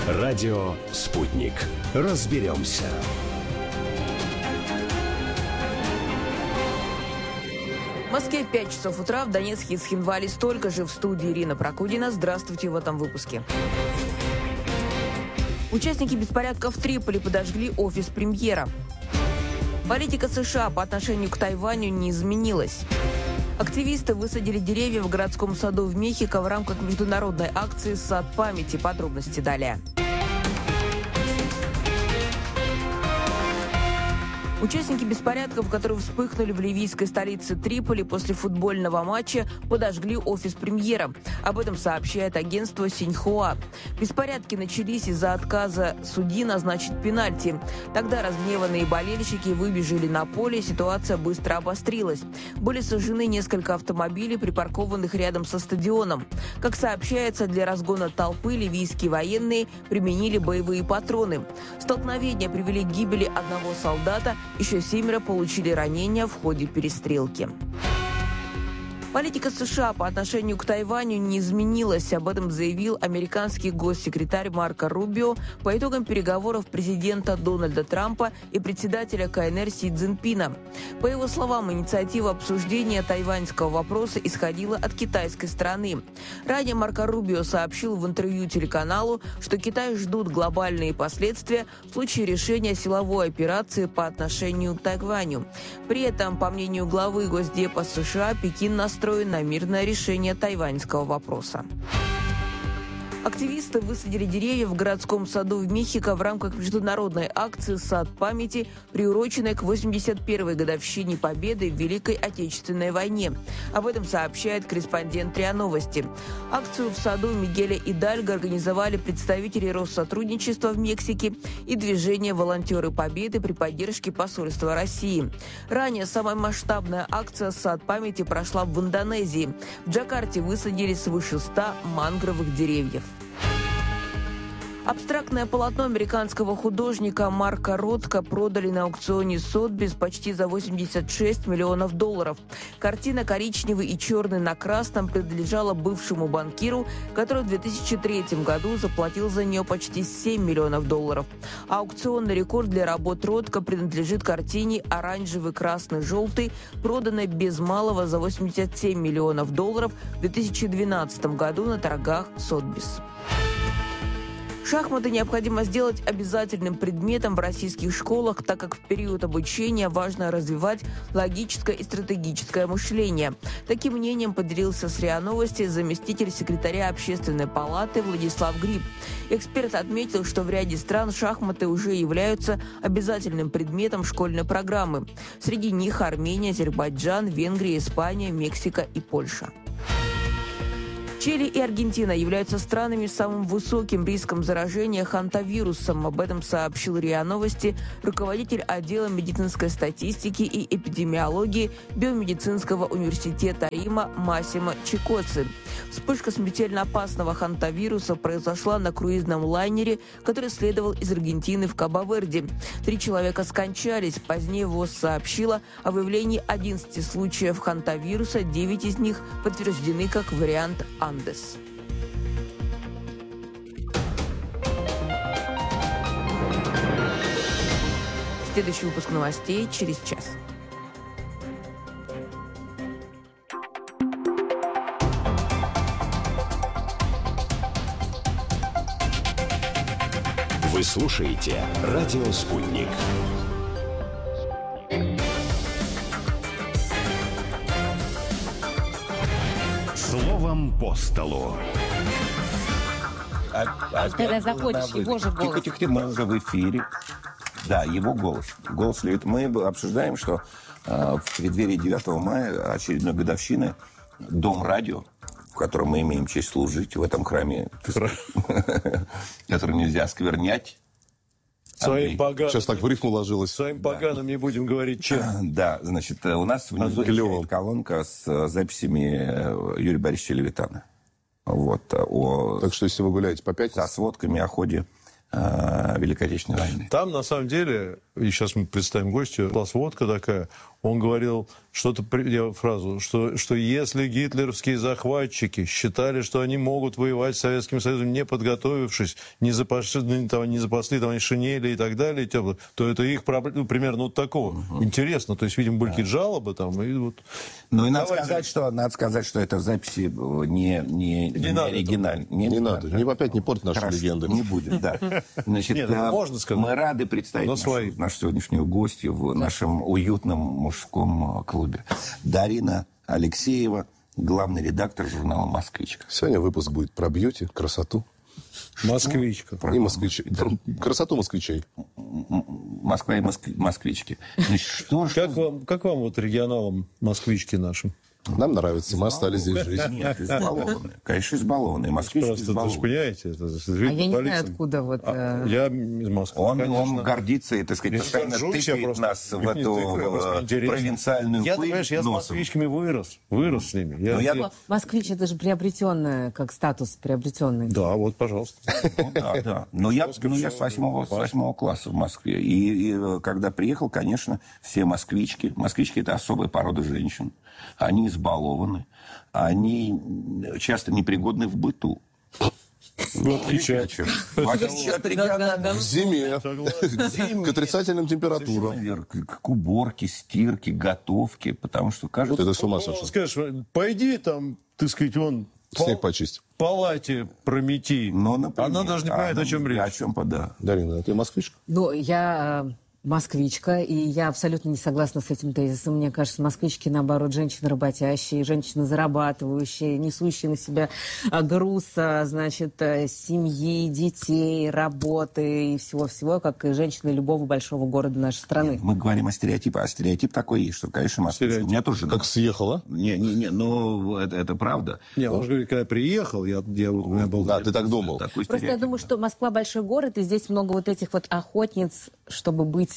Радио «Спутник». Разберемся. В Москве 5 часов утра, в Донецке и Цхинвале столько же. В студии Ирина Прокудина. Здравствуйте в этом выпуске. Участники беспорядков в Триполи подожгли офис премьера. Политика США по отношению к Тайваню не изменилась. Активисты высадили деревья в городском саду в Мехико в рамках международной акции «Сад памяти». Подробности далее. Участники беспорядков, которые вспыхнули в ливийской столице Триполи после футбольного матча, подожгли офис премьера. Об этом сообщает агентство Синьхуа. Беспорядки начались из-за отказа судьи назначить пенальти. Тогда разгневанные болельщики выбежали на поле, ситуация быстро обострилась. Были сожжены несколько автомобилей, припаркованных рядом со стадионом. Как сообщается, для разгона толпы ливийские военные применили боевые патроны. Столкновения привели к гибели одного солдата. Еще 7 получили ранения в ходе перестрелки. Политика США по отношению к Тайваню не изменилась. Об этом заявил американский госсекретарь Марко Рубио по итогам переговоров президента Дональда Трампа и председателя КНР Си Цзиньпина. По его словам, инициатива обсуждения тайваньского вопроса исходила от китайской стороны. Ранее Марко Рубио сообщил в интервью телеканалу, что Китай ждут глобальные последствия в случае решения силовой операции по отношению к Тайваню. При этом, по мнению главы Госдепа США, Пекин настроен на мирное решение тайваньского вопроса. Активисты высадили деревья в городском саду в Мехико в рамках международной акции «Сад памяти», приуроченной к 81-й годовщине Победы в Великой Отечественной войне. Об этом сообщает корреспондент РИА Новости. Акцию в саду Мигеля Идальго организовали представители Россотрудничества в Мексике и движение «Волонтеры Победы» при поддержке посольства России. Ранее самая масштабная акция «Сад памяти» прошла в Индонезии. В Джакарте высадили свыше 100 мангровых деревьев. Абстрактное полотно американского художника Марка Ротко продали на аукционе Сотбис почти за $86 миллионов. Картина «Коричневый и черный на красном» принадлежала бывшему банкиру, который в 2003 году заплатил за нее почти $7 миллионов. А аукционный рекорд для работ Ротко принадлежит картине «Оранжевый, красный, желтый», проданной без малого за $87 миллионов в 2012 году на торгах Сотбис. Шахматы необходимо сделать обязательным предметом в российских школах, так как в период обучения важно развивать логическое и стратегическое мышление. Таким мнением поделился с РИА Новости заместитель секретаря Общественной палаты Владислав Гриб. Эксперт отметил, что в ряде стран шахматы уже являются обязательным предметом школьной программы. Среди них Армения, Азербайджан, Венгрия, Испания, Мексика и Польша. Чили и Аргентина являются странами с самым высоким риском заражения хантавирусом. Об этом сообщил РИА Новости руководитель отдела медицинской статистики и эпидемиологии Биомедицинского университета Рима Массимо Чикоци. Вспышка смертельно опасного хантавируса произошла на круизном лайнере, который следовал из Аргентины в Кабо-Верде. 3 человека скончались. Позднее ВОЗ сообщила о выявлении 11 случаев хантавируса, 9 из них подтверждены как вариант Андес. Следующий выпуск новостей через час. Вы слушаете «Радио Спутник». Словом по столу. Когда заходишь, его же голос. Тихо, мы уже в эфире. Да, его голос. Голос льет. Мы обсуждаем, что в преддверии 9 мая, очередной годовщины, Дом радио, в котором мы имеем честь служить, в этом храме, который нельзя осквернять. Своим поганым. Сейчас так в рифму ложилось. Своим поганым не будем говорить, чем. Да, значит, у нас внизу есть колонка с записями Юрия Борисовича Левитана. Вот, так что, если вы гуляете по пятницам... Со сводками о ходе Великой Отечественной войны. Там, на самом деле, и сейчас мы представим гостю, была сводка такая, он говорил фразу, что если гитлеровские захватчики считали, что они могут воевать с Советским Союзом, не подготовившись, не запасли там шинели и так далее, то это их проблема, примерно вот такого. Интересно, то есть, видимо, были какие-то жалобы там. И вот. Ну и надо сказать, что это в записи не оригинальная. Не надо, опять не портить наши легенды. Не будет, да. Значит, Нет, можно сказать. мы рады представить нашу сегодняшнюю гостью в нашем уютном мужском клубе. Дарина Алексеева, главный редактор журнала «Москвичка». Сегодня выпуск будет про бьюти, красоту. Москвичка. И москвичей. Красоту москвичей. Москва и москвички. Значит, Как вам вот регионалам москвички нашим? Нам нравится, мы остались здесь жить. Нет, избалованные. Конечно, избалованные. Москвички Просто, ты же избалованные. понимаете, это я не знаю, откуда вот... Я из Москвы, Он гордится и, так сказать, постоянно тыкает нас в эту провинциальную пыль я с москвичками вырос с ними. Москвич, это же приобретенное, как статус приобретенный. Да, вот, пожалуйста. Да. Но я с 8 класса в Москве. И когда приехал, конечно, все москвички. Москвички – это особая порода женщин. Они избалованы. Они часто непригодны в быту. В отличие от В зиме. К отрицательным температурам. К уборке, стирке, готовке. Потому что кажется... Это с ума сошел. Скажешь, пойди там, так сказать, Снег почисть. в палате промети. Она даже не понимает, о чем речь. О чем, да. Дарина, ты москвичка? Ну, я москвичка, и я абсолютно не согласна с этим тезисом. Мне кажется, москвички, наоборот, женщины работящие, женщины зарабатывающие, несущие на себя груз, значит, семьи, детей, работы и всего-всего, как и женщины любого большого города нашей страны. Мы говорим о стереотипе, а стереотип такой есть, что, конечно, москвичка. У меня тоже... Как съехала? Не, ну, это правда. Не, он же говорит, когда я приехал, у меня был... Да, ты так думал. Просто я думаю, что Москва большой город, и здесь много вот этих вот охотниц, чтобы быть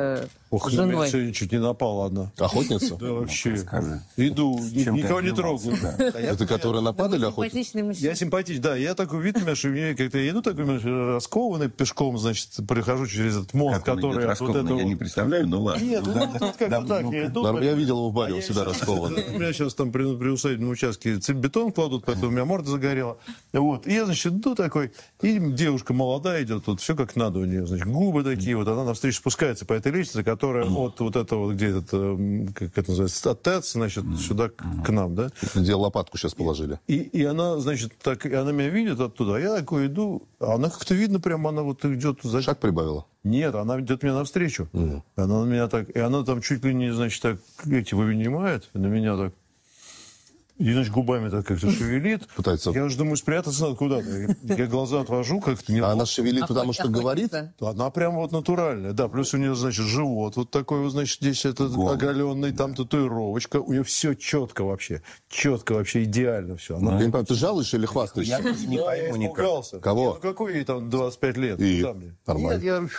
женой. Сегодня чуть не напала одна. Охотница? Да, вообще. Скажи. Иду, никого не трогаю. Это которые нападали охотницы? Симпатичный мужчина. Я симпатичный, да. Я такой вид, что мне как-то я иду такой раскованный пешком, значит, прохожу через этот мост, который... Я не представляю, но ладно. Нет, ну вот как-то так. Я иду... Я видел его в баре, он всегда раскован. У меня сейчас там при усадебном участке бетон кладут, поэтому у меня морда загорела. Вот. И я, значит, иду такой, и девушка молодая идет, вот все как надо у нее, значит, губы такие, вот она навстречу спускается по этой лестнице, которая от вот этого, где этот, как это называется, от ТЭЦ, значит, сюда к нам, да? Где лопатку сейчас положили. И она, значит, так, и она меня видит оттуда, а я такой иду, а она как-то видно прямо, она вот идет... Шаг прибавила? Нет, она идет мне навстречу. Она на меня так, и она там чуть ли не, значит, так, вынимает, на меня так, и, значит, губами так как-то шевелит. Пытается. Я уже думаю, спрятаться надо куда-то. Я глаза отвожу как-то. А она шевелит, потому что говорит? Она прям вот натуральная. Да, плюс у нее, значит, живот вот такой вот, значит, здесь этот оголенный, там татуировочка. У нее все четко вообще. Четко вообще, идеально все. Я не понимаю, ты жалуешь или хвастаешься? Я не пойму никак. Испугался. Кого? Ну, какой ей там 25 лет? И? Там. Нормально. Нет,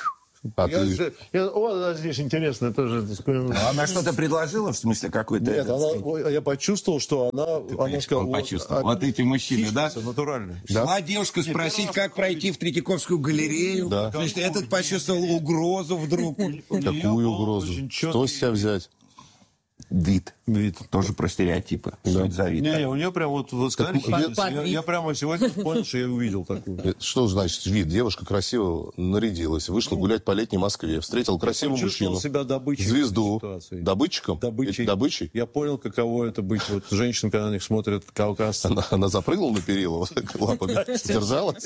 здесь интересно тоже. Она что-то предложила, в смысле какой-то... Нет, я почувствовал, что она сказала... Вот эти мужчины, да? Натуральные. Шла девушка спросить, как пройти в Третьяковскую галерею. Да. Значит, этот почувствовал угрозу вдруг. Какую угрозу? Что с себя взять? Вид. Тоже про стереотипы. Что это за вид? Не, у нее прям вот сказали, я прямо сегодня понял, что я увидел такую. Что значит вид? Девушка красиво нарядилась, вышла гулять по летней Москве, встретила красивого мужчину, себя звезду. Добытчиком? Добычей? Я понял, каково это быть вот женщинам, когда на них смотрят кавказцы. Она запрыгнула на перила вот так лапами, держалась.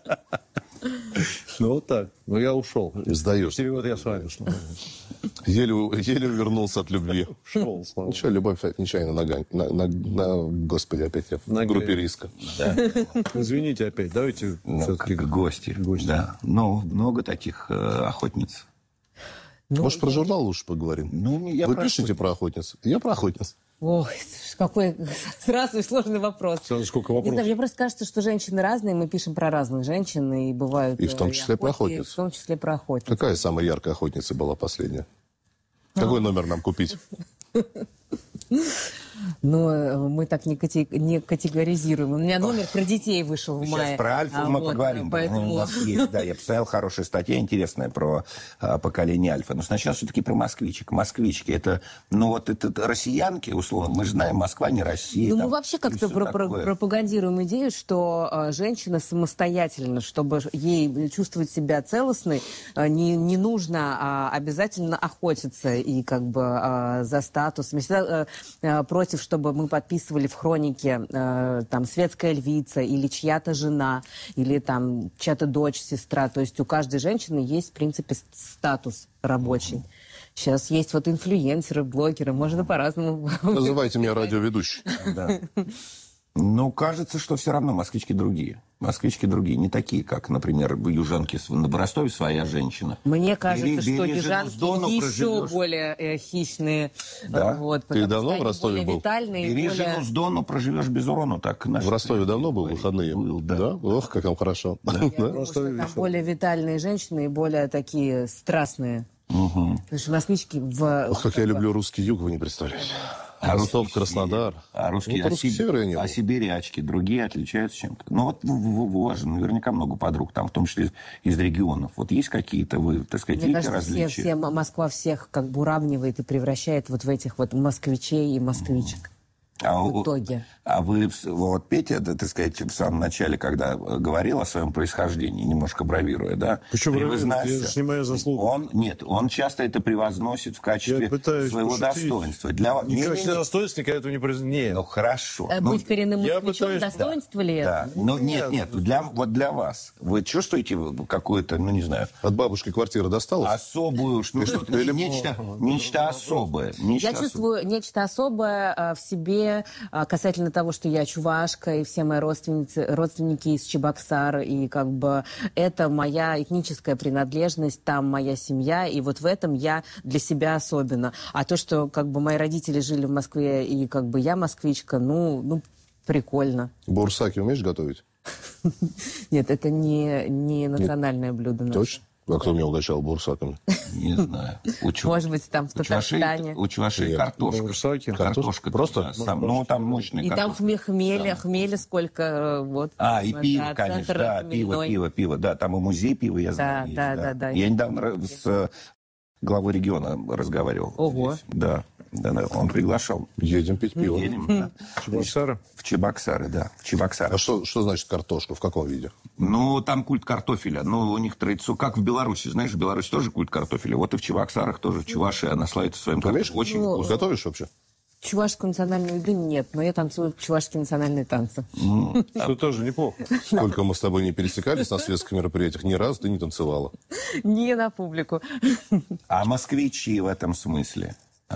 Ну вот так. Но я ушел. Сдаешь. 4 года я с вами шел. Еле увернулся от любви. Шел, слава. Ничего, любовь нечаянно Господи, опять я в группе риска. Да. Извините опять. Давайте все-таки гости. Да. Но много таких охотниц. Может, про журнал лучше поговорим? Вы пишете про охотниц? Я про охотниц. Ой, какой сразу и сложный вопрос. Сколько Не вопросов? знаю, мне просто кажется, что женщины разные, мы пишем про разных женщин, и бывают... И в том числе про охотниц. В том числе про охотниц. Какая самая яркая охотница была последняя? Какой номер нам купить? Но мы так не категоризируем. У меня номер про детей вышел в мае. Сейчас про Альфу мы поговорим. Поэтому... У нас есть, да, я посмотрел хорошая статья интересная про поколение Альфа. Но сначала все-таки про москвичек. Москвички, это, ну вот это россиянки, условно, мы же знаем, Москва не Россия. Ну, там, мы вообще как-то пропагандируем идею, что женщина самостоятельно, чтобы ей чувствовать себя целостной, не нужно обязательно охотиться и как бы за статус. Мы всегда против, чтобы мы подписывали в хронике там светская львица или чья-то жена, или там чья-то дочь, сестра. То есть у каждой женщины есть, в принципе, статус рабочий. Сейчас есть вот инфлюенсеры, блогеры, можно по-разному. Называйте меня радиоведущий. Да. Ну, кажется, что все равно москвички другие. Москвички другие, не такие, как, например, южанки в Ростове своя женщина. Мне кажется, что южанки еще проживешь. более хищные. Да? Вот, Ты давно в Ростове был? Бери жену с Дону, проживешь без урона. Так, В Ростове давно был в выходные? Был, да. Ох, как вам хорошо. Я думаю, что там более витальные женщины и более такие страстные. Потому что москвички Ох, как я люблю русский юг, вы не представляете. Ростов, Краснодар. А русские, русский север я не был. а сибирячки другие отличаются чем-то. Ну вот у вас же наверняка много подруг, там, в том числе из регионов. Вот есть какие-то, вы, так сказать, Мне видите кажется, различия? Москва всех как бы уравнивает и превращает вот в этих вот москвичей и москвичек. В итоге. А вы, вот Петя, да, так сказать, в самом начале, когда говорил о своем происхождении, немножко бравируя, да? Почему превознался, это не моя заслуга? Он часто это превозносит в качестве своего достоинства. Никаких достоинств никогда этого не произносит. Нет. Ну, хорошо. Быть коренным я москвичом, пытаюсь- достоинство ли Да. это? Но нет, вот для вас. Вы чувствуете какую-то, ну, не знаю, От бабушки квартира досталась? особую, ну, что-то, нечто особое. Я чувствую нечто особое в себе касательно того, что я чувашка, и все мои родственники из Чебоксар, и как бы это моя этническая принадлежность, там моя семья, и вот в этом я для себя особенно. А то, что как бы мои родители жили в Москве, и как бы я москвичка, ну прикольно. Бурсаки умеешь готовить? Нет, это не национальное блюдо наше. Точно? А кто меня угощал бурсаками? Не знаю. Может быть, там в Татарстане. У чувашей Нет. картошка. Курсаки. Картошка. Просто? Ну, там мощная И там картошка. хмеля сколько, вот. И пиво, Да, конечно, центр да, хмельной. пиво. Да, там и музей пива, я знаю. есть, да. Я недавно с главой региона разговаривал. Ого. Здесь. Да, он приглашал. Едем пить пиво. Едем, да. Чебоксары? В Чебоксары, да, в Чебоксары. А что значит картошка? В каком виде? Ну, там культ картофеля. Ну, у них традиция, как в Беларуси. Знаешь, в Беларуси тоже культ картофеля. Вот и в Чебоксарах тоже, в Чувашии она славится своим Ты умеешь? картофелем. Очень вкусно. Готовишь вообще? Чувашскую национальную еду нет, но я танцую чувашские национальные танцы. Что тоже неплохо. Сколько мы с тобой не пересекались на светских мероприятиях, ни разу ты не танцевала. Не на публику. А москвичи в этом смысле?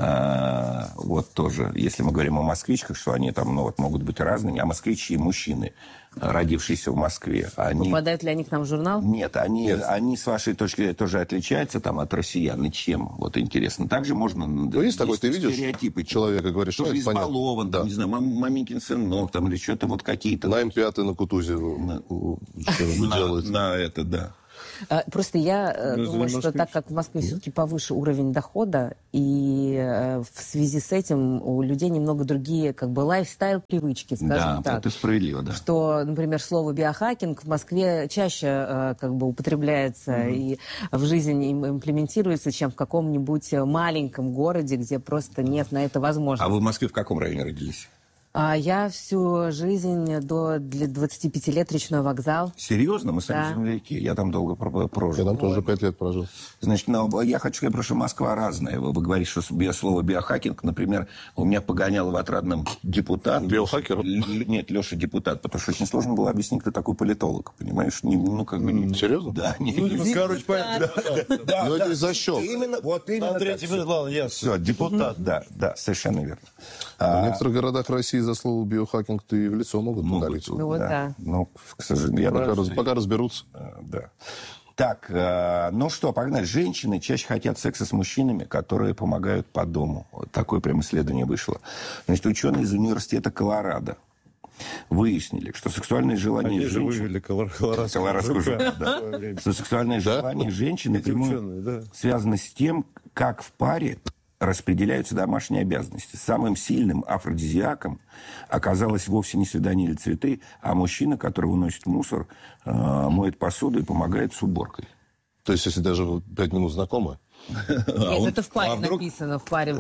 Вот тоже, если мы говорим о москвичках, что они там, ну, вот, могут быть разными, а москвичи, мужчины, родившиеся в Москве, они... Попадают ли они к нам в журнал? Нет, они с вашей точки зрения тоже отличаются там от россиян. И чем? Вот интересно. Также можно... Ну, есть такой, ты видишь стереотипы. человека, говоришь, Тоже это понятно. избалован, там, Да. не знаю, маменькин сынок, там, или что-то вот какие-то... На М5 на Кутузе что делают. На это, да. Просто я думаю, что так как в Москве все-таки повыше уровень дохода, и в связи с этим у людей немного другие как бы лайфстайл, привычки, скажем Да, так. это справедливо, да. Что, например, слово биохакинг в Москве чаще как бы употребляется и в жизни имплементируется, чем в каком-нибудь маленьком городе, где просто нет на это возможности. А вы в Москве в каком районе родились? Я всю жизнь до 25 лет Речной вокзал. Серьезно? Мы сами Да. земляки. Я там долго прожил. Я там тоже 5 лет прожил. Значит, я хочу сказать, что Москва разная. Вы говорите, что слово биохакинг, например, у меня погонял в Отрадном депутат. Биохакер? Нет, Леша депутат, потому что очень сложно было объяснить, кто такой политолог, понимаешь? Серьезно? Да. Короче, понятно. Но это из-за щек. Именно. На третий минут, ладно, ясно. Все, депутат, да, совершенно верно. В некоторых городах России за слово биохакинг ты в лицо могут удалить. Ну вот да. Ну, к сожалению, я Пока разберутся. Да. Так, ну что, погнали. Женщины чаще хотят секса с мужчинами, которые помогают по дому. Вот такое прям исследование вышло. Значит, ученые из университета Колорадо выяснили, что сексуальное желание Они же женщин... вывели колорадскую жопу, да. Что сексуальное желание женщин напрямую ученые, да. связано с тем, как в паре распределяются домашние обязанности. Самым сильным афродизиаком оказалось вовсе не свидание или цветы, а мужчина, который выносит мусор, моет посуду и помогает с уборкой. То есть, если даже 5 минут знакомы? Нет, это в паре написано, в паре.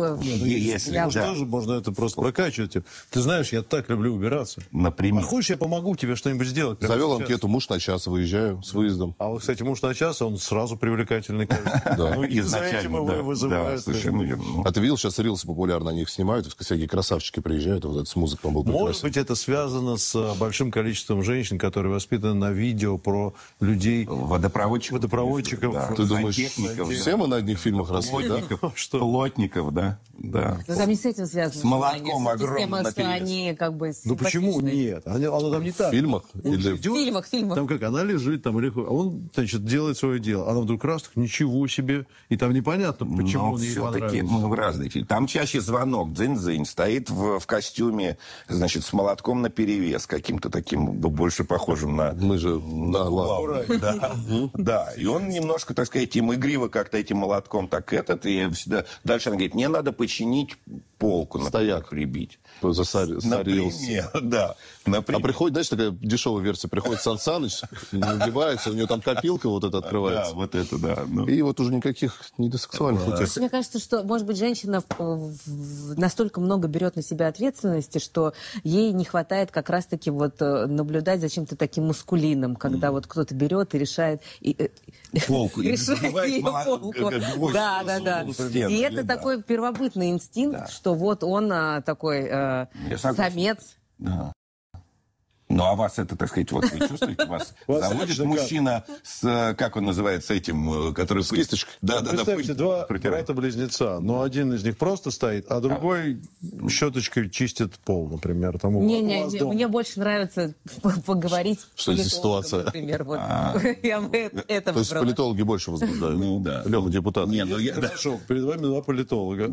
Тоже можно это просто прокачивать. Ты знаешь, я так люблю убираться. Например. А хочешь, я помогу тебе что-нибудь сделать? Завел анкету, муж на час, выезжаю с выездом. А вот, кстати, муж на час, он сразу привлекательный, кажется. Да. Изначально, да, совершенно верно. А ты видел, сейчас рилсы популярны, они их снимают, всякие красавчики приезжают, вот это с музыкой был прекрасен. Может быть, это связано с большим количеством женщин, которые воспитаны на видео про людей... Водопроводчиков. Да. Ты думаешь, сантехников, все мы на одних фильмах росли, да? Плотников, да. Но там не с этим связано. С молотком огромным Система, что наперевес. они как бы Ну почему симпатичные. нет? Оно там не так. В фильмах? Или... В фильмах. Там как, она лежит, там, он, значит, делает свое дело. Она вдруг раз, так, ничего себе. И там непонятно, почему Но он ей все-таки понравился. в разные фильмы. Там чаще звонок, дзынь-дзынь, стоит в костюме, значит, с молотком наперевес, каким-то таким, больше похожим на... Мы же... Да, ладно. Да, и он немножко, так сказать, им игриво как-то этим молотком так и всегда... Дальше она говорит, мне надо починить полку, Стояк. прибить. Засорился. Например, да. А приходит, знаешь, такая дешевая версия, приходит Сан Саныч, убивается, у него там копилка вот эта открывается. Да, вот это, да. Ну. И вот уже никаких недосексуальных утех. Мне кажется, что, может быть, женщина настолько много берет на себя ответственности, что ей не хватает как раз-таки вот наблюдать за чем-то таким мускулиным, когда вот кто-то берет и решает... Полку. Решает ее полку. Да. И это такой первобытный инстинкт, что вот он такой самец. Да. Ну, а вас это, так сказать, вот вы чувствуете, вас заводит мужчина с, как он называется, этим, который... С кисточкой. Да. Представьте, два брата-близнеца, но один из них просто стоит, а другой щеточкой чистит пол, например. Мне больше нравится поговорить с Что здесь политологом, ситуация? например. Вот. Я бы это То есть выбрала. политологи больше возбуждают? Ну, да. Лёва, депутат. Хорошо, перед вами два политолога.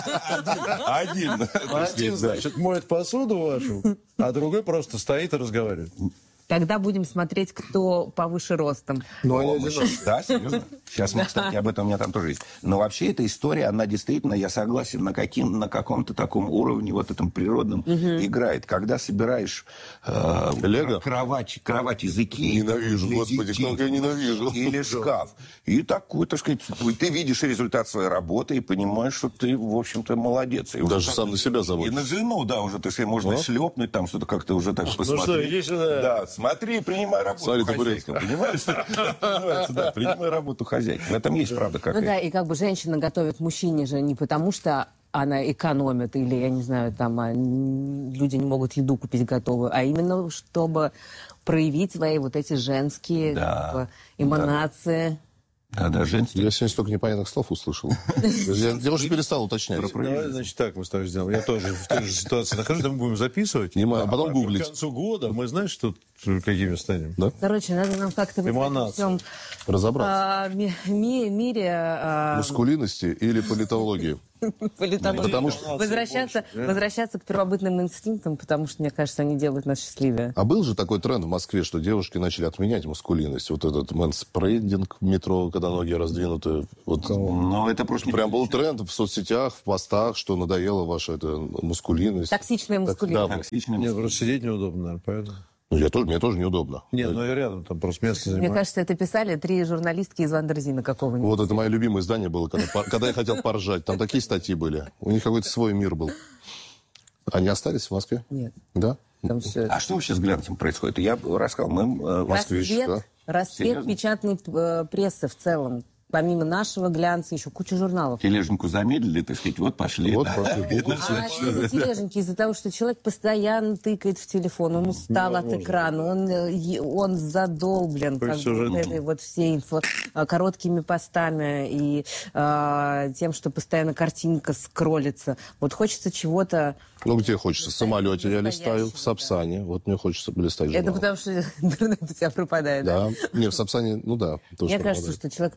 Один, значит, моет посуду вашу, а другой просто стоит и разговаривает. Тогда будем смотреть, кто повыше ростом. Да, серьезно? Сейчас мы, кстати, об этом у меня там тоже есть. Но вообще эта история, она действительно, я согласен, на каком-то таком уровне, вот этом природном, играет. Когда собираешь кровать из Икеи. Ненавижу, господи, как я ненавижу. Или шкаф. И такой, так сказать, ты видишь результат своей работы и понимаешь, что ты, в общем-то, молодец. И даже сам на себя заводишь. И на жену, да, уже, так сказать, можно шлепнуть, там что-то как-то уже так посмотреть. Ну что, иди сюда. Да, смотри, принимай работу Смотри, хозяйка. Понимаешь? Да, принимай работу хозяйка. В этом есть правда Ну какая-то. да, и как бы женщина готовит мужчине же не потому, что она экономит, или, я не знаю, там люди не могут еду купить готовую, а именно чтобы проявить свои вот эти женские эманации. Да, женщина. Я сегодня столько непонятных слов услышал. Я уже перестал уточнять. Давай, значит, так мы с тобой сделаем. Я тоже в той же ситуации нахожусь, мы будем записывать. А потом гуглить. К концу года мы, знаешь, тут какими станем? Да? Короче, надо нам как-то в этом всем Разобраться. мире Мускулинности или политологии? политологии Потому что- возвращаться к первобытным инстинктам, потому что, мне кажется, они делают нас счастливее. А был же такой тренд в Москве, что девушки начали отменять мускулинность. Вот этот мэнспрейдинг в метро, когда ноги раздвинуты. Вот. Но это просто... Прям был тренд в соцсетях, в постах, что надоела ваша эта мускулинность. Токсичная мускулинность. Да, Токсичная. Нет, просто сидеть неудобно, наверное, поэтому. ну, мне тоже неудобно. Нет, ну я рядом, там просто место Мне занимаю. кажется, это писали 3 журналистки из Вандерзина какого-нибудь. Вот это мое любимое издание было, когда я хотел поржать. Там такие статьи были. У них какой-то свой мир был. Они остались в Москве? Нет. Да? Там все... А что вообще с глянцем происходит? Я рассказал, мы Москвич, да? Расцвет Серьезно? печатной прессы в целом. Помимо нашего глянца, еще куча журналов. тележеньку замедлили, так сказать, вот пошли. Вот да. пошли. А из-за тележеньки, из-за того, что человек постоянно тыкает в телефон, он устал от экрана, он задолблен То как есть бы, уже- вот этой вот всей короткими постами и тем, что постоянно картинка скроллится. Вот хочется чего-то... Ну, где хочется? В самолете я листаю, в Сапсане. Вот мне хочется листать журнал. Это потому, что интернет у тебя пропадает. Да. Не, в Сапсане, ну да. тоже Мне кажется, пропадает. что человек просто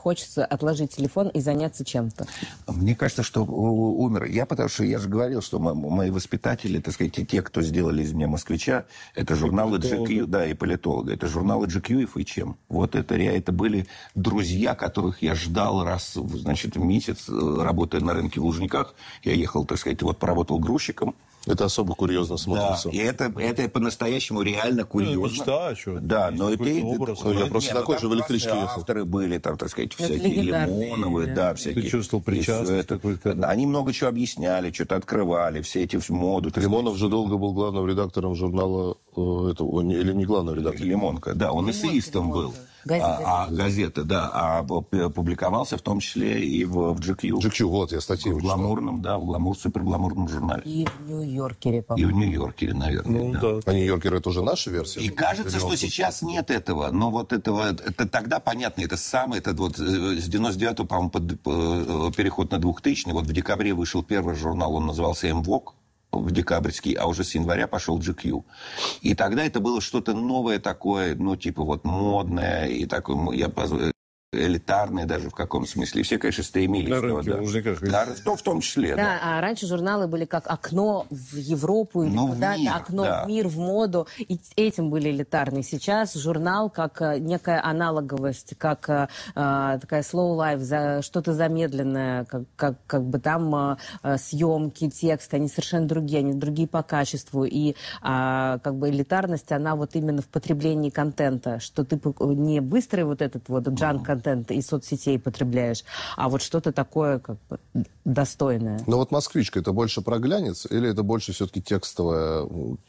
хочется отложить телефон и заняться чем-то? Мне кажется, что умер. Потому что я же говорил, что мои воспитатели, так сказать, те, кто сделали из меня москвича, это журналы GQ, да, и политолога. Это журналы GQ и FHM. Вот это были друзья, которых я ждал раз, значит, в месяц, работая на рынке в Лужниках. Я ехал, так сказать, вот поработал грузчиком. Это особо курьезно смотрится. Да, и это по-настоящему реально курьезно. Мечта, что? Да, но это... Я просто такой же в электричке ехал. Авторы были, там, так сказать, всякие Лимоновы, да, всякие... Ты чувствовал причастность? Они много чего объясняли, что-то открывали, все эти моду. Лимонов же долго был главным редактором журнала, или не главным редактором? Лимонка, да, он эссеистом был. Газеты, да. Публиковался в том числе и в GQ. GQ, вот, я статьи в гламурном, да, в супергламурном журнале. И в Нью-Йоркере, И по-моему. в Нью-Йоркере, наверное, да. А Нью-Йоркер это уже наша версия? И кажется, что сейчас нет этого. Но вот этого... Это тогда понятно. Это самое... Это вот с 99-го, по-моему, переход на 2000-й. Вот в декабре вышел первый журнал, он назывался «МВОК». В декабрьский, а уже с января пошел GQ. И тогда это было что-то новое такое, ну, типа вот модное и такое, элитарное даже в каком смысле. И все, конечно, стремились. На рынке, в Лужниках. В том числе, да. Да, а раньше журналы были как окно в Европу или куда-то, окно в мир, в моду. И этим были элитарные. Сейчас журнал как некая аналоговость, как такая slow life, что-то замедленное, как бы там съемки, тексты, они совершенно другие, они другие по качеству. И как бы элитарность, она вот именно в потреблении контента, что ты не быстрый вот этот вот джанк-контент из соцсетей потребляешь, а вот что-то такое как бы достойное. Но вот «Москвичка» это больше про глянец или это больше все-таки текстовая?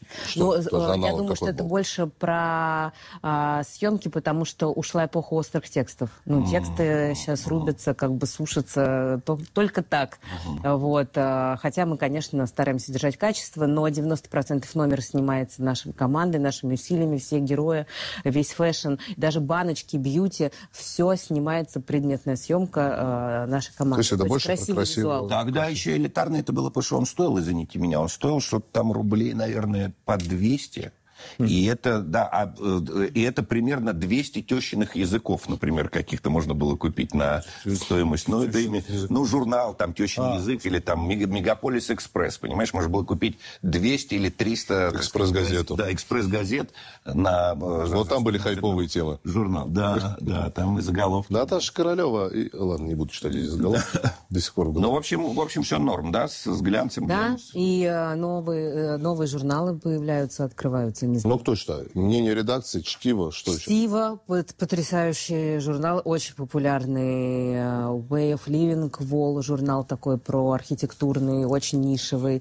Я думаю, что это больше про съемки, потому что ушла эпоха острых текстов. Ну, тексты сейчас рубятся, как бы сушатся только так. Вот. Хотя мы, конечно, стараемся держать качество, но 90% номера снимается нашей командой, нашими усилиями, все герои, весь фэшн, даже баночки, бьюти, все снимается, предметная съемка нашей команды. То есть это больше красивый красиво. визуал. Тогда еще элитарно это было, потому что он стоил, извините меня, он стоил что-то там рублей, наверное, по 200. И это, да, и это примерно 200 тещиных языков, например, каких-то можно было купить на стоимость. Ну, это журнал, там, тещин язык, или там Мегаполис Экспресс, понимаешь, можно было купить 200 или 300... Экспресс-газету. Да, экспресс-газет на... Вот там были хайповые темы. Журнал, да, там и заголовки. Наташа Королева, ладно, не буду читать здесь заголовки, до сих пор. Ну, в общем, все норм, да, с глянцем. Да, и новые журналы появляются, открываются. Ну, кто читает? Мнение редакции, чтиво, что еще? Чтиво, потрясающий журнал, очень популярный. Way of Living, Wall, журнал такой про архитектурный, очень нишевый.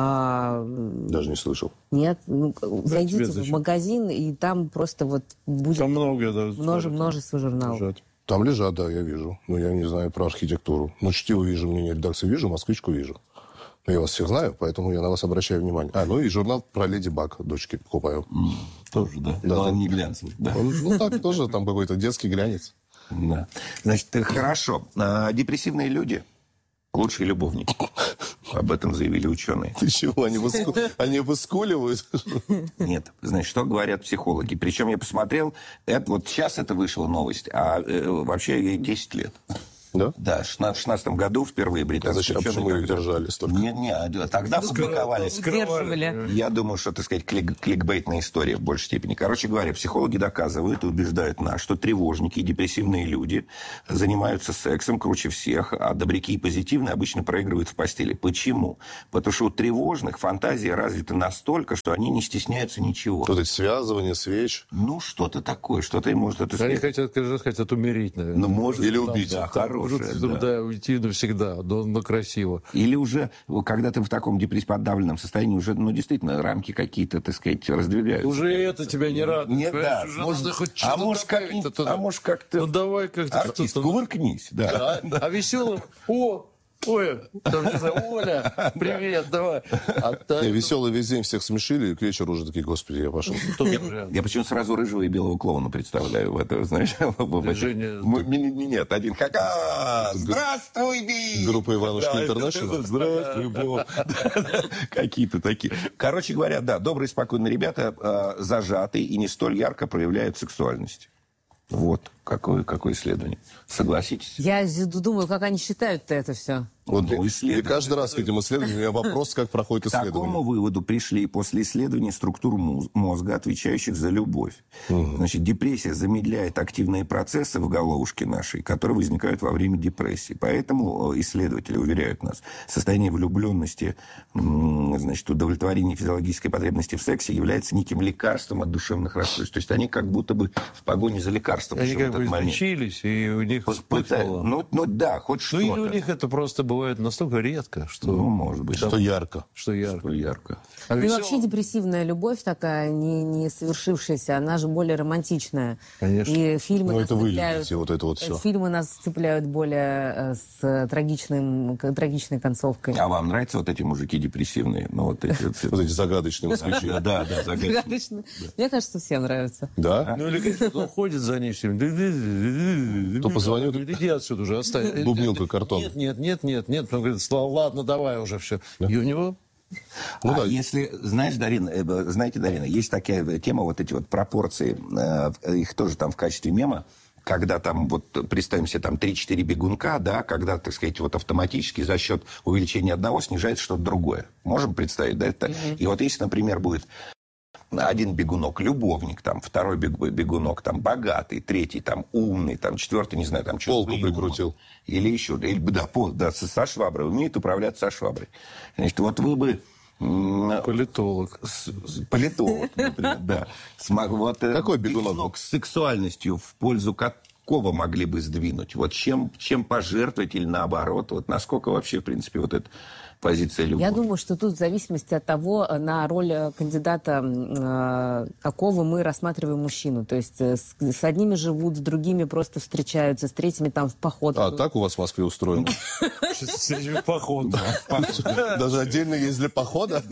Даже не слышал. Нет, зайдите в магазин, и там просто вот будет там много, да, множество журналов. Лежат. Там лежат, да, я вижу. Но я не знаю про архитектуру. Но чтиво вижу, мнение редакции вижу, москвичку вижу. Я вас всех знаю, поэтому я на вас обращаю внимание. Ну и журнал про Леди Баг дочке покупаю. Тоже, да. Да, он не глянцевый. Да. Ну так, тоже там какой-то детский глянец. Да. Значит, хорошо. Депрессивные люди – лучшие любовники. Об этом заявили ученые. Ты чего, они выскуливают? Нет. Значит, что говорят психологи? Причем я посмотрел, вот сейчас это вышла новость, а вообще ей 10 лет. Да? Да, в 2016 году впервые британские ученые... Почему их держали столько? Нет, тогда публиковали. Сдерживали. Я думаю, что, так сказать, кликбейтная история в большей степени. Короче говоря, психологи доказывают и убеждают нас, что тревожники и депрессивные люди занимаются сексом круче всех, а добряки и позитивные обычно проигрывают в постели. Почему? Потому что у тревожных фантазия развита настолько, что они не стесняются ничего. Вот эти связывания, свеч. Ну, что-то такое, что-то им может... Они хотят умереть, наверное. Ну, может. Или убить. Да, хорошее. Да, уйти навсегда, но красиво. Или уже, когда ты в таком подавленном состоянии, уже, действительно, рамки какие-то, так сказать, раздвигаются. Уже это тебя не радует. Нет, да. Может как-то... Ну, давай как-то... Артист, кувыркнись. Да. А веселым... Ой, там, не знаю, Оля, привет, давай. Веселый весь день всех смешили, и к вечеру уже такие, господи, я пошел. Я почему сразу рыжего и белого клоуна представляю в это, знаешь? Нет, один ха-ха! Здравствуй, Би! Группа Иванушки Интернешнл. Здравствуй, Бог. Какие-то такие. Короче говоря, да, добрые, спокойные ребята зажатые и не столь ярко проявляют сексуальность. Вот, какое исследование. Согласитесь? Я думаю, как они считают-то это все. Вот, Ну, и каждый раз к этим исследованиям у меня вопрос, как проходит К такому исследование. выводу пришли после исследования структур мозга, отвечающих за любовь. Значит, депрессия замедляет активные процессы в головушке нашей, которые возникают во время депрессии. Поэтому исследователи уверяют нас, состояние влюбленности, значит, удовлетворение физиологической потребности в сексе является неким лекарством от душевных расстройств. То есть они как будто бы в погоне за лекарством. Они как бы излечились, и у них вспыхнуло. Ну да, хоть что-то. Ну или у них это просто бывает настолько редко, что... Ну, может быть. Что ярко. Что ярко. Что ярко. А Ну и весёл- вообще депрессивная любовь такая, не совершившаяся, она же более романтичная. Конечно. И фильмы Ну, нас это вы цепляют... любите, вот это вот все. Фильмы нас цепляют более с трагичной концовкой. А вам нравятся вот эти мужики депрессивные? Ну, вот эти вот все. Вот эти загадочные москвичи. Да, загадочные. Загадочно. Мне кажется, всем нравится. Да? Ну или как он ходит за ней все время. То позвоню, Иди отсюда уже, оставь. Бубнилка, картон. Нет. Потом говорит, ладно, давай уже все. И у него... Ну да. Если, знаете, Дарина, есть такая тема, вот эти вот пропорции, их тоже там в качестве мема, когда там вот представим себе там 3-4 бегунка, да, когда, так сказать, вот автоматически за счет увеличения одного снижается что-то другое. Можем представить, да, это? И вот если, например, будет один бегунок любовник, там, второй бегунок там богатый, третий там умный, там, четвертый, не знаю, там Полку прикрутил. Или еще, да, со шваброй, умеет управляться со шваброй. Значит, вот вы бы... Политолог. Политолог, например, да. Вот, Какой бегунок? С сексуальностью в пользу какого могли бы сдвинуть? Вот чем пожертвовать или наоборот? Вот насколько вообще, в принципе, вот эта позиция любви? Я думаю, что тут в зависимости от того, на роль кандидата, какого мы рассматриваем мужчину. То есть с одними живут, с другими просто встречаются, с третьими там в поход. А так у вас в Москве устроено? Поход. Даже отдельно есть для похода?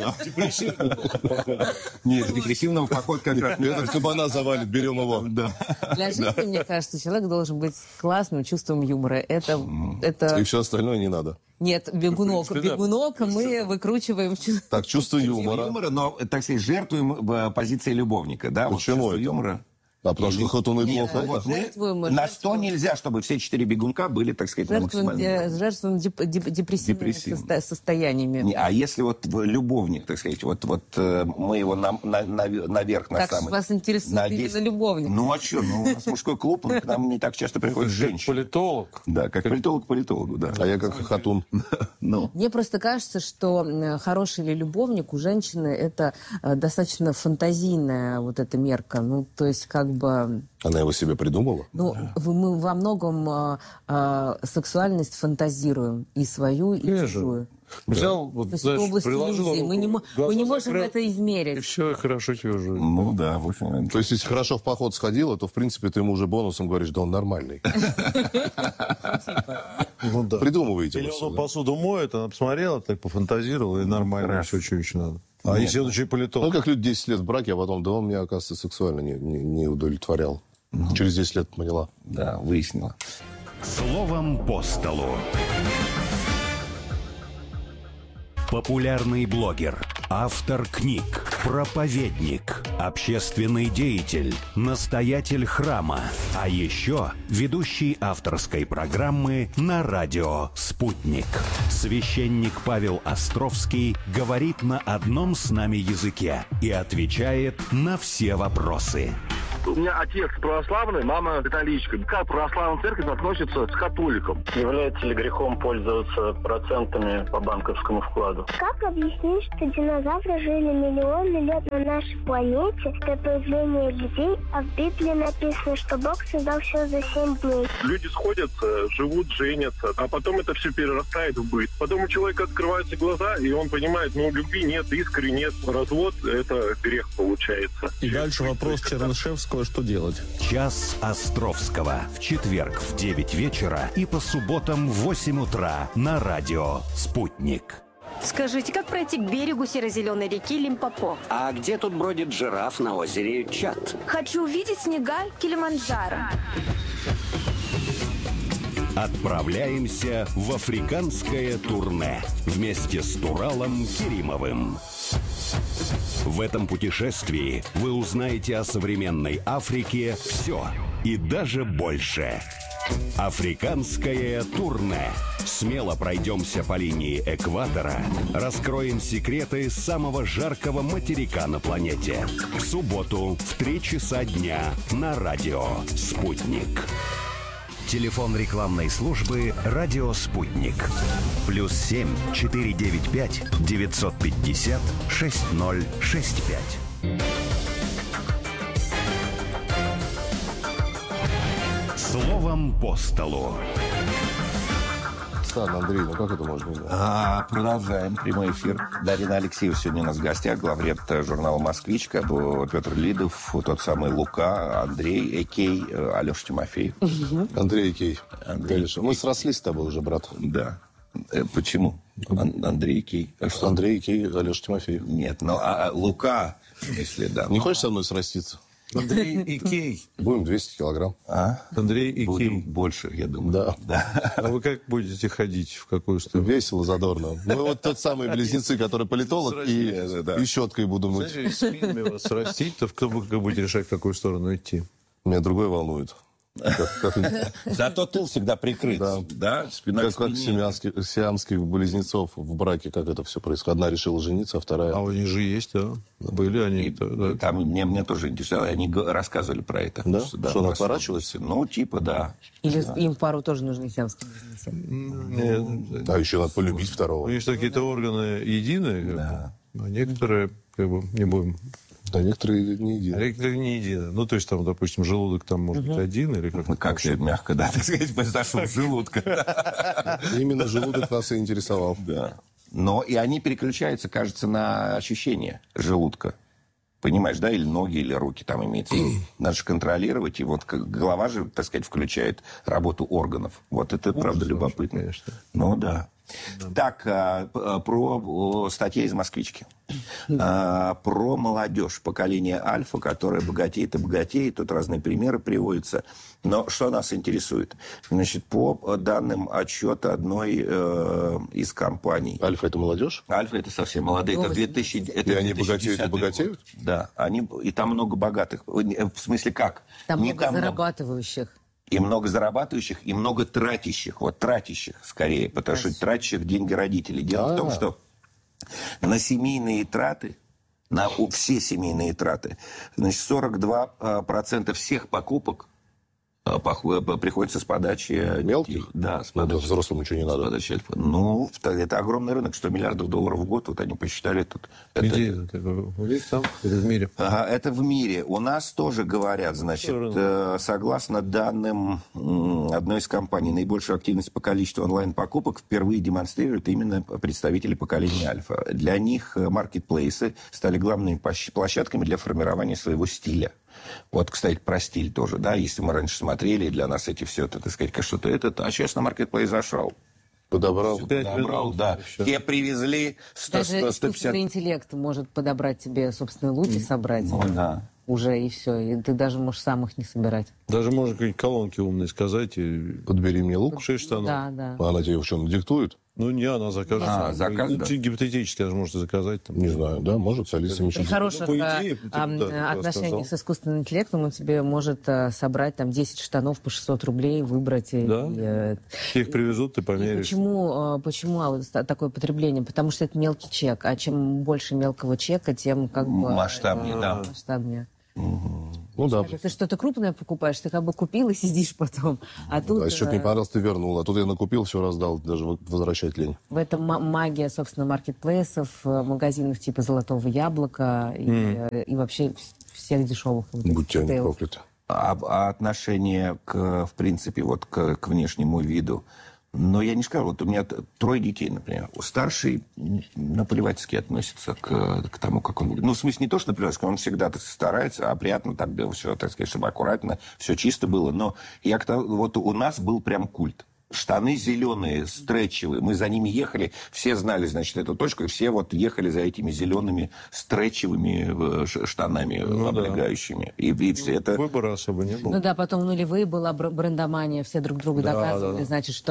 Нет, депрессивного похода как раз. Этот кабана завалит, берем его. Для жизни, мне кажется, человек должен быть с классным чувством юмора. Это... И все остальное не надо. Нет, бегунок мы выкручиваем. Так, чувство юмора. Юмора, но, так сказать, жертвуем позицией любовника, да? Почему Вот чувство это? юмора. А потому что хатуны Нет, плохо. вот Жертвуем, на 100 нельзя, чтобы все 4 бегунка были, так сказать, максимально. Жертвуем депрессивными Депрессивными. состояниями. А если вот любовник, так сказать, вот мы его наверх на Так самый... вас интересует на именно 10. любовник. Ну а что? Ну, у нас мужской клуб, к нам не так часто приходят женщины. Политолог. Да, как политолог к политологу, да. А я как хатун. Ну, Мне просто кажется, что хороший ли любовник у женщины это достаточно фантазийная вот эта мерка. Ну, то есть как бы... Она его себе придумала? Ну, мы во многом сексуальность фантазируем. И свою, и чужую. Взял, вот, То есть знаешь, в области приложил иллюзий. руку, Мы не глаза можем закрыл, это и измерить. все, хорошо тебе уже. ну да, в общем. То есть, если хорошо в поход сходила, то, в принципе, ты ему уже бонусом говоришь, да он нормальный. Ну да. Придумываете. Или вы всё, он да? посуду моет, она посмотрела, так пофантазировала, и нормально, все, что еще надо. А если он еще и Ну, политолог? как люди 10 лет в браке, а потом, да он меня, оказывается, сексуально не удовлетворял. Через 10 лет поняла. Да, выяснила. Словом по столу. Популярный блогер, автор книг, проповедник, общественный деятель, настоятель храма, а еще ведущий авторской программы на радио «Спутник». Священник Павел Островский говорит на одном с нами языке и отвечает на все вопросы. У меня отец православный, мама католичка. Как православная церковь относится к католикам? Является ли грехом пользоваться процентами по банковскому вкладу? Как объяснить, что динозавры жили миллионы лет на нашей планете до появления людей, а в Библии написано, что Бог создал все за 7 дней? Люди сходятся, живут, женятся, а потом это все перерастает в быт. Потом у человека открываются глаза, и он понимает, любви нет, искры нет. Развод – это грех получается. И дальше вопрос Чернышевского, что делать? Час Островского. В четверг в 9 вечера и по субботам в 8 утра на радио «Спутник». Скажите, как пройти к берегу серо-зеленой реки Лимпопо? А где тут бродит жираф на озере Чад? Хочу увидеть снега Килиманджаро. Отправляемся в африканское турне вместе с Туралом Керимовым. В этом путешествии вы узнаете о современной Африке все. и даже больше. Африканское турне. Смело пройдемся по линии экватора, раскроем секреты самого жаркого материка на планете. В субботу в 3 часа дня на радио «Спутник». Телефон рекламной службы «Радио Спутник». +7 495 950 6065. Словом по столу. Андрей, ну как это можно? Продолжаем прямой эфир. Дарина Алексеева сегодня у нас в гостях, главред журнала «Москвичка», Петр Лидов, тот самый Лука, Андрей Экей, Алеша Тимофеев. Андрей Экей. Конечно. Мы срослись с тобой уже, брат. Да. Почему? Андрей Экей. А что? Андрей Экей, Алеша Тимофеев. Нет, но Лука, если да. Не хочешь со мной сраститься? Андрей Экей. Будем 200 килограмм. Андрей Экей. Будем больше, я думаю. Да. А вы как будете ходить? В какую сторону? Весело, задорно. Мы вот тот самый близнецы, который политолог, и щеткой буду мыть. Знаете, спинами вас срастить, то кто вы как будете решать, в какую сторону идти? Меня другое волнует. Зато тыл всегда прикрыт. Да. Спина как сиамских близнецов в браке, как это все происходит. Одна решила жениться, а вторая... А они же есть, да. Были они. Там меня тоже интересовало, они рассказывали про это. Да? Что она отворачивалась? Ну, типа, да. Или им пару тоже нужны сиамские близнецы? Нет. А еще надо полюбить второго. У них какие-то органы единые, Да. А некоторые, не будем... Да, некоторые не едины. Некоторые не едины. Ну, то есть, там, допустим, желудок там может быть один, или как? Ну, как все мягко, да, так сказать, произошел желудка. Именно желудок нас и интересовал. Да. Но и они переключаются, кажется, на ощущение желудка. Понимаешь, да? Или ноги, или руки там имеется. Надо же контролировать. И вот голова же, так сказать, включает работу органов. Вот это, правда, любопытно. Конечно. Ну, да. Так, про статья из «Москвички». Про молодежь, поколение альфа, которое богатеет и богатеет. Тут разные примеры приводятся. Но что нас интересует? Значит, по данным отчета одной из компаний... Альфа – это молодежь? Альфа – это совсем молодые. Это 2000, это и они богатеют и богатеют? Да. И там много богатых. В смысле, как? Там много зарабатывающих. И много зарабатывающих, и много тратящих. Вот тратящих, скорее. Потому что тратящих деньги родителей. Дело в том, что на семейные траты, на все семейные траты, значит, 42% всех покупок приходится с подачи... Мелких? Да, с подачи. Ну, взрослым ничего не надо. Подачи альфа. Ну, это огромный рынок, $100 миллиардов в год. Вот они посчитали тут. Где это? Там? Это в мире? Ага, это в мире. У нас тоже говорят, значит, согласно данным одной из компаний, наибольшую активность по количеству онлайн-покупок впервые демонстрируют именно представители поколения альфа. Для них маркетплейсы стали главными площадками для формирования своего стиля. Вот, кстати, про стиль тоже, да, если мы раньше смотрели, для нас эти все, это, так сказать, что-то это, а сейчас на маркетплейс зашел. Подобрал, да. Тебе привезли 150... искусственный интеллект может подобрать тебе собственные луки, собрать. Ну, да. Уже и все. И ты даже можешь сам их не собирать. Даже можно какие-нибудь колонки умные сказать. Подбери мне лук. 6 штанов. Да. А она тебе что, надиктует? Ну, не она закажет. Заказ, да. Гипотетически даже можете заказать. Там. Не знаю, да, может, с Алисой При хороших отношениях с искусственным интеллектом он тебе может собрать там 10 штанов по 600 рублей, выбрать. Да? Тебе их привезут, ты померяешь. Почему такое потребление? Потому что это мелкий чек. А чем больше мелкого чека, тем как бы... Масштабнее. Ну да. Ты что-то крупное покупаешь, ты как бы купил и сидишь потом. А тут... если что-то не понравилось, ты вернул. А тут я накупил, все раздал, даже возвращать лень. В этом магия, собственно, маркетплейсов, магазинов типа «Золотого яблока» и вообще всех дешевых. Будьте они прокляты. А отношение, в принципе, вот к внешнему виду? Но я не скажу, вот у меня 3 детей, например. Старший наплевательски относится к тому, как он... Ну, в смысле, не то, что наплевательски, он всегда старается, а приятно так было все, так сказать, чтобы аккуратно, все чисто было. Но вот у нас был прям культ. Штаны зеленые, стретчевые. Мы за ними ехали, все знали, значит, эту точку, и все вот ехали за этими зелеными стретчевыми штанами облегающими. И все это... Выбора особо не было. Ну да, потом в нулевые была брендомания, все друг другу доказывали, значит, что